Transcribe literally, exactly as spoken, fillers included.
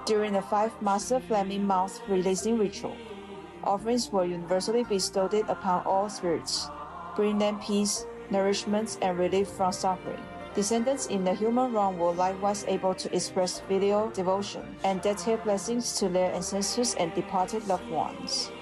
During the five Master Flaming Mouth releasing ritual, offerings were universally bestowed upon all spirits, bringing them peace, nourishment, and relief from suffering. Descendants in the human realm were likewise able to express filial devotion and dedicate blessings to their ancestors and departed loved ones.